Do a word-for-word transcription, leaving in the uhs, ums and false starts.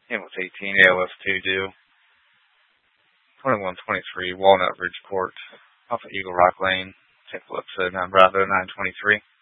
Ambulance eighteen, A L S two due. twenty-one twenty-three, Walnut Ridge Court, off of Eagle Rock Lane, Saint Philip, nine Bravo, nine twenty-three.